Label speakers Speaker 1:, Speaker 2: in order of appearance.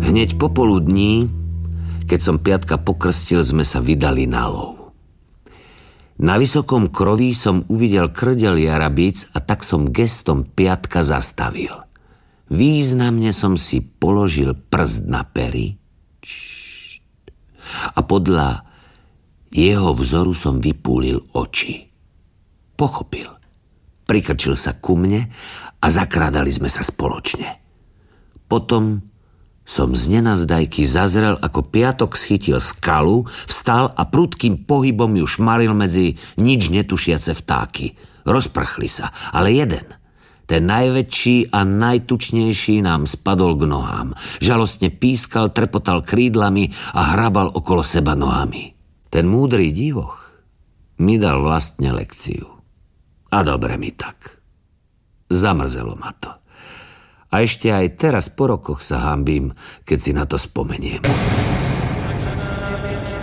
Speaker 1: Hneď popoludní, keď som Piatka pokrstil, sme sa vydali na lov. Na vysokom kroví som uvidel krdel jarabíc a tak som gestom Piatka zastavil. Významne som si položil prst na pery a podľa jeho vzoru som vypúlil oči. Pochopil. Prikrčil sa ku mne a zakrádali sme sa spoločne. Potom som z nenazdajky zazrel, ako Piatok schytil skalu, vstal a prudkým pohybom ju šmaril medzi nič netušiace vtáky. Rozprchli sa, ale jeden, ten najväčší a najtučnejší, nám spadol k nohám. Žalostne pískal, trepotal krídlami a hrabal okolo seba nohami. Ten múdry divoch mi dal vlastne lekciu. A dobre mi tak. Zamrzelo ma to. A ešte aj teraz po rokoch sa hanbím, keď si na to spomeniem.